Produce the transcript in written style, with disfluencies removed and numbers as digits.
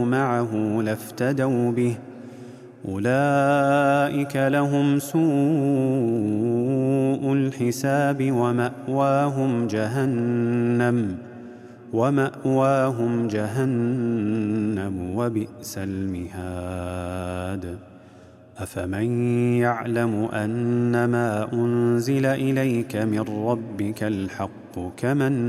معه لافتدوا به، أولئك لهم سوء الحساب ومأواهم جهنم وبئس المهاد. أفمن يعلم أنما أنزل إليك من ربك الحق كمن